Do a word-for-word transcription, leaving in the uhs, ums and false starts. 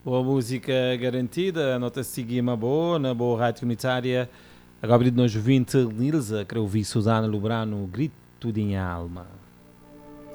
Boa música garantida, a nota seguia uma boa, na boa rádio comunitária. Agora, de nós vinte Nilza, que eu vi Susana Lubrano, Grito de Alma.